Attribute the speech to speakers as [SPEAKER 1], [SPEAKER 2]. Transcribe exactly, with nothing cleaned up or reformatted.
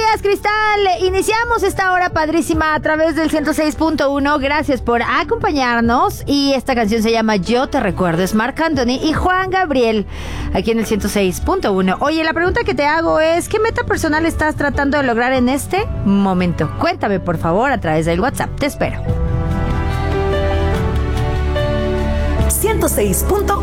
[SPEAKER 1] días, Cristal. Iniciamos esta hora padrísima a través del ciento seis punto uno. Gracias por acompañarnos. Y esta canción se llama Yo te recuerdo. Es Marc Anthony y Juan Gabriel, aquí en el ciento seis punto uno. Oye, la pregunta que te hago es: ¿qué meta personal estás tratando de lograr en este momento? Cuéntame, por favor, a través del WhatsApp. Te espero.
[SPEAKER 2] ciento seis punto uno